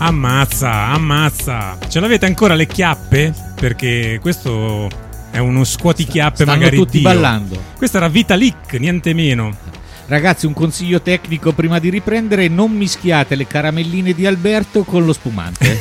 Ammazza. Ce l'avete ancora le chiappe? Perché questo è uno scuotichiappe. Stanno magari tutti Dio. ballando. Questa era Vitalik, niente meno. Ragazzi, un consiglio tecnico prima di riprendere: non mischiate le caramelline di Alberto con lo spumante.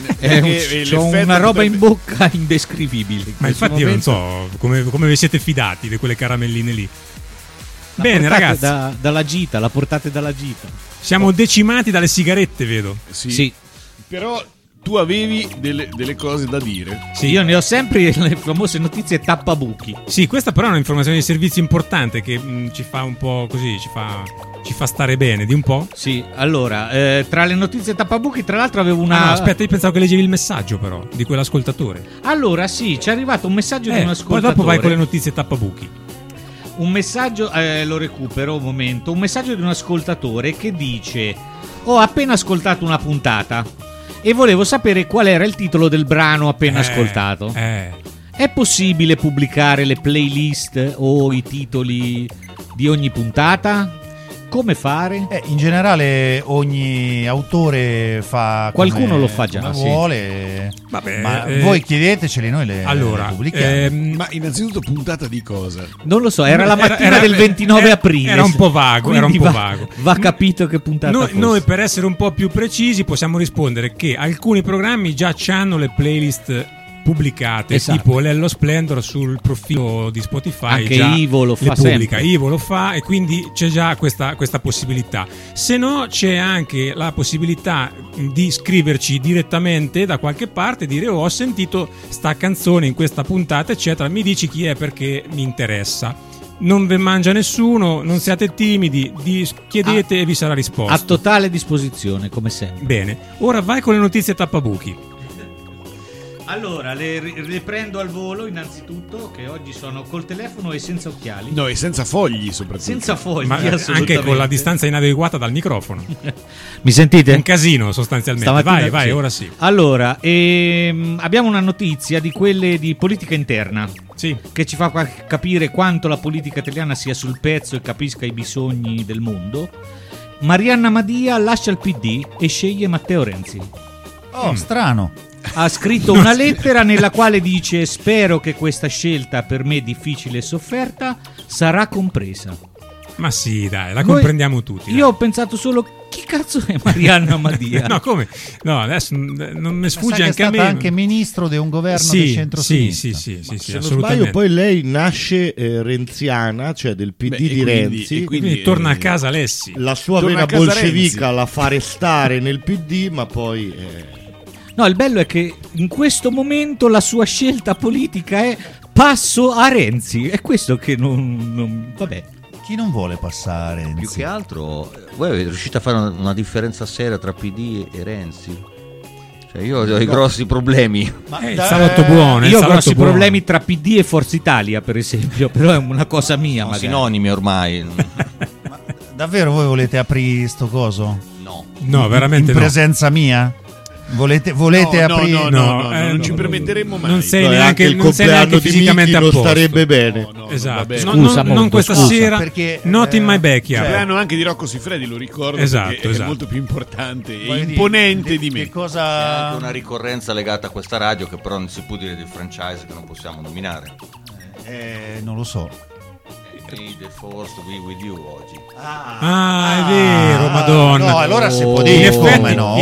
C'ho una roba in bocca indescrivibile. Ma infatti io non so come vi siete fidati di quelle caramelline lì. Bene ragazzi, dalla gita, la portate dalla gita. Siamo decimati dalle sigarette, vedo. Sì. Però tu avevi delle cose da dire. Sì, io ne ho sempre le famose notizie tappabuchi. Sì, questa però è un'informazione di servizio importante che ci fa un po' così, ci fa stare bene, di un po'. Sì, allora, tra le notizie tappabuchi, tra l'altro avevo una... no, aspetta, io pensavo che leggevi il messaggio però, di quell'ascoltatore. Allora, sì, ci è arrivato un messaggio di un ascoltatore. Poi dopo vai con le notizie tappabuchi. Un messaggio, lo recupero un momento, un messaggio di un ascoltatore che dice: ho appena ascoltato una puntata e volevo sapere qual era il titolo del brano appena ascoltato. È possibile pubblicare le playlist o i titoli di ogni puntata? Come fare? In generale ogni autore fa qualcuno lo fa già, come vuole. Vabbè, ma voi chiedeteceli, noi le pubblichiamo. Ma innanzitutto puntata di cosa? Non lo so, era la mattina del 29 aprile. Era un po' vago, Va capito che puntata fosse. Noi per essere un po' più precisi possiamo rispondere che alcuni programmi già hanno le playlist pubblicate, esatto. Tipo Lello Splendor sul profilo di Spotify. Anche già Ivo lo fa pubblica. sempre. Ivo lo fa e quindi c'è già questa possibilità. Se no c'è anche la possibilità di scriverci direttamente da qualche parte e dire: ho sentito sta canzone in questa puntata eccetera, mi dici chi è perché mi interessa. Non ve mangia nessuno, non siate timidi, chiedete e vi sarà risposta. A totale disposizione, come sempre. Bene, ora vai con le notizie tappabuchi. Allora, le prendo al volo innanzitutto, che oggi sono col telefono e senza occhiali. No, e senza fogli soprattutto. Senza fogli, ma anche con la distanza inadeguata dal microfono. Mi sentite? Un casino sostanzialmente. Stamattina, vai, sì. Ora sì. Allora, abbiamo una notizia di quelle di politica interna. Sì. Che ci fa capire quanto la politica italiana sia sul pezzo e capisca i bisogni del mondo. Marianna Madia lascia il PD e sceglie Matteo Renzi. Strano. Ha scritto una lettera nella quale dice: spero che questa scelta per me difficile e sofferta sarà compresa. Ma sì, dai, la comprendiamo tutti. Io ho pensato solo: chi cazzo è Marianna Madia? No, come? No, adesso non mi sfugge anche a me. È stata anche ministro di un governo di centro-sinistra. Sì, se non sbaglio, poi lei nasce renziana, cioè del PD di Renzi. E quindi torna a casa Alessi. La sua vena bolscevica la fa restare nel PD, ma poi... No, il bello è che in questo momento la sua scelta politica è: passo a Renzi. È questo che non vabbè. Chi non vuole passare Renzi? Più che altro, voi riuscite a fare una differenza seria tra PD e Renzi? Cioè io ho i grossi problemi. Il salotto buono. Io ho grossi problemi tra PD e Forza Italia, per esempio. Però è una cosa mia. Sono sinonimi ormai. Ma davvero voi volete aprire sto coso? No, veramente in presenza mia? Volete aprire? No, non ci permetteremo mai. Non sei neanche fisicamente a posto. Starebbe bene. Esatto. Scusa, non questa sera. Perché, not in my backyard. Il piano anche di Rocco Siffredi, lo ricordo. Esatto. È molto più importante e imponente di me. C'è anche una ricorrenza legata a questa radio che però non si può dire del franchise, che non possiamo nominare. Non lo so. May the force be with you oggi. È vero, Madonna. No, allora si può dire come no.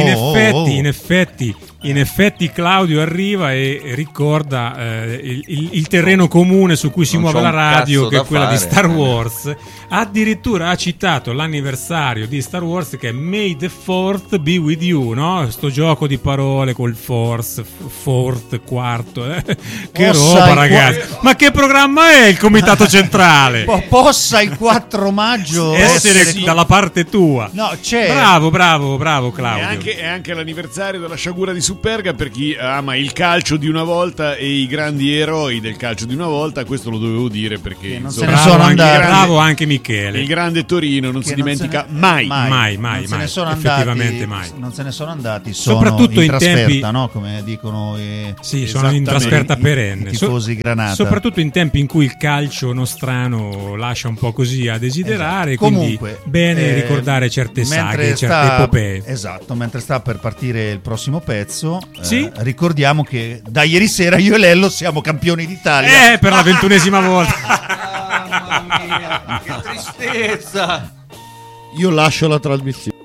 In effetti Claudio arriva e ricorda il terreno comune su cui si Non muove c'ho la un radio, cazzo che è da quella di fare. Star Wars. Addirittura ha citato l'anniversario di Star Wars, che è May the Fourth be with you, no? Sto gioco di parole col Force, Fourth, quarto. Che roba, ragazzi. Ma che programma è il Comitato Centrale? Possa il 4 maggio essere dalla parte tua. No, c'è. Bravo Claudio. È anche l'anniversario della sciagura di Superga, per chi ama il calcio di una volta e i grandi eroi del calcio di una volta. Questo lo dovevo dire perché non se ne sono andati. Bravo anche Michele. Il grande Torino non si dimentica mai. Non se ne sono effettivamente andati, mai. Non se ne sono andati. Sono soprattutto in trasferta, tempi, no? Come dicono sono in trasferta perenne. I tifosi granata. Soprattutto in tempi in cui il calcio nostrano lascia un po' così a desiderare, Esatto. quindi Comunque, bene ricordare certe saghe, certe epopee. Esatto, mentre sta per partire il prossimo pezzo, Sì? ricordiamo che da ieri sera io e Lello siamo campioni d'Italia. Per la 21esima volta. Mamma mia, che tristezza. Io lascio la trasmissione.